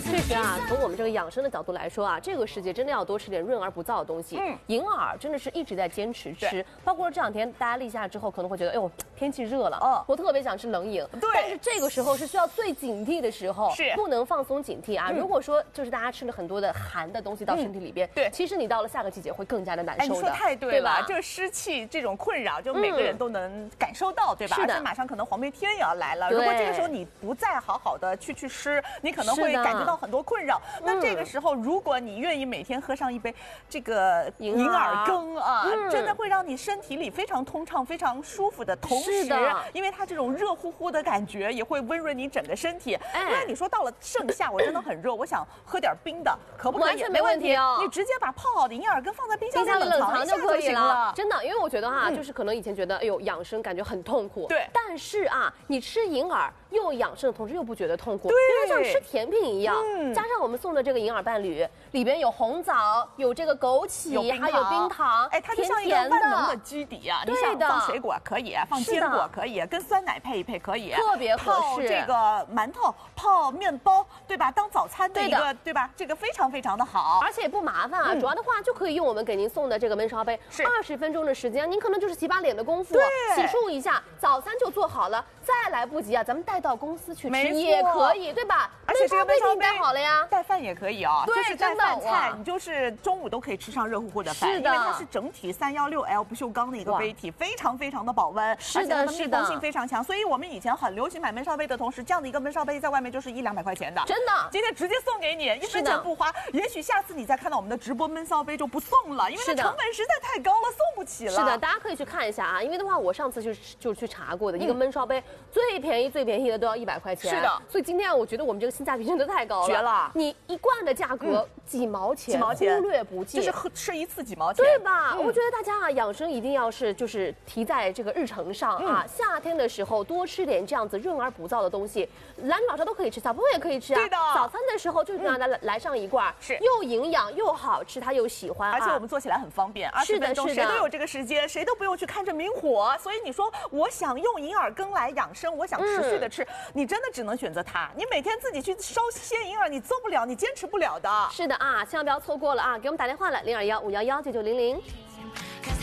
确实啊，从我们这个养生的角度来说啊，这个时节真的要多吃点润而不燥的东西。银耳真的是一直在坚持吃，包括这2天大家立夏之后，可能会觉得，哎呦，天气热了，我特别想吃冷饮。对，但是这个时候是需要最警惕的时候，是不能放松警惕啊。如果说就是大家吃了很多的寒的东西到身体里边，对，其实你到了下个季节会更加的难受的。 你说太对了，这个湿气这种困扰，就每个人都能感受到，对吧？而且马上可能黄梅天也要来了，如果这个时候你不再好好的去吃，你可能会感觉到很多困扰。那这个时候，如果你愿意每天喝上一杯这个银耳羹啊，真的会让你身体里非常通畅、非常舒服的同时，因为它这种热乎乎的感觉也会温润你整个身体。因为你说到了盛夏，我真的很热，我想喝点冰的，可不可以？ 完全没问题哦。 你直接把泡好的银耳羹放在冰箱里冷藏就可以了。真的，因为我觉得哈，就是可能以前觉得哎呦养生感觉很痛苦，对，但是啊，你吃银耳又养生的同时又不觉得痛苦，因为像吃甜品一样，加上我们送的这个银耳伴侣，里边有红枣，有这个枸杞，还有冰糖， 哎，它就像一个万能的基底啊！你想放水果可以，放坚果可以，跟酸奶配一配可以， 特别合适。 泡这个馒头，泡面包，对吧？当早餐的一个，对吧？这个非常非常的好， 而且也不麻烦啊。主要的话就可以用我们给您送的这个焖烧杯，20分钟的时间，您可能就是洗把脸的功夫，洗漱一下，早餐就做好了。再来不及啊，咱们带到公司去吃也可以，对吧？ 而且这个焖烧杯带好了呀， 带饭也可以啊。 对， 就是带饭菜，你就是中午都可以吃上热乎乎的饭，因为它是整体316L 不锈钢的一个杯体，非常非常的保温，而且它的密封性非常强。所以我们以前很流行买焖烧杯的同时，这样的一个焖烧杯在外面就是100-200块钱的， 真的。 今天直接送给你，1分钱不花。也许下次你再看到我们的直播焖烧杯就不送了，因为它成本实在太高了，送不起了。 是的，大家可以去看一下啊，因为的话，我上次就去查过的，一个焖烧杯最便宜的都要100块钱。是的，所以今天我觉得我们这个性价比真的太高了， 绝了！ 你一罐的价格几毛钱，忽略不计， 就是吃一次几毛钱， 对吧？我觉得大家啊，养生一定要就是提在这个日程上啊。夏天的时候多吃点这样子润而不燥的东西，男女老少都可以吃，小朋友也可以吃啊。 对的， 早餐的时候就让大家来上一罐，是又营养又好吃，他又喜欢， 而且我们做起来很方便，20分钟谁都有这个时间，谁都不用去看着明火。所以你说我想用银耳羹来养生，我想持续的吃，你真的只能选择它。你每天自己去烧鲜银耳，你做不了，你坚持不了的。 是的啊，千万不要错过了啊！给我们打电话来0215119900。